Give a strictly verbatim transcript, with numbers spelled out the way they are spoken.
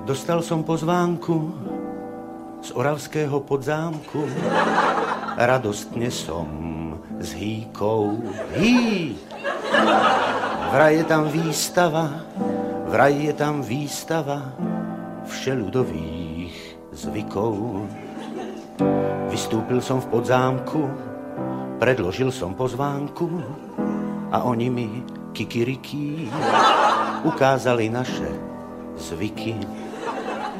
Dostal som pozvánku z oravského podzámku. Radostne som s hýkou. Hý! Vraj je tam výstava, vraj je tam výstava všeľudových zvykov. Vystúpil som v podzámku, predložil som pozvánku a oni mi kikirikí ukázali naše zvyky.